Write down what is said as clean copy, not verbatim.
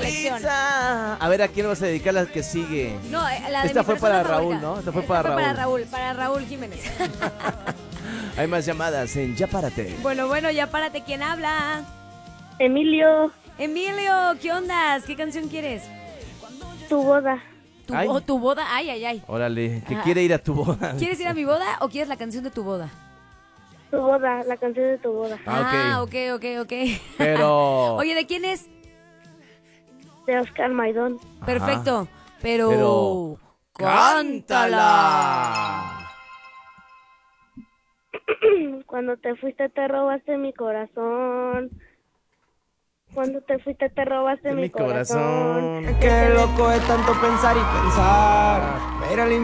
selección. A ver, ¿a quién vas a dedicar la que sigue? No, la de Esta mi fue persona para Raúl, favorita. ¿no? Esta fue Esta para Raúl. para Raúl Jiménez. Hay más llamadas en Ya Párate. Bueno, ya párate. ¿Quién habla? Emilio, Emilio, ¿qué ondas? ¿Qué canción quieres? tu boda. Ay. Tu boda. Ay. Órale, que Ajá. quiere ir a tu boda. ¿Quieres ir a mi boda o quieres la canción de tu boda? Tu boda, la canción de tu boda. Ok. Ok. Pero... Oye, ¿de quién es? De Oscar Maidón. Ajá. Perfecto. Pero... Pero... ¡Cántala! Cuando te fuiste te robaste mi corazón. Cuando te fuiste te robaste mi corazón. Es que loco es tanto pensar y pensar. Pero el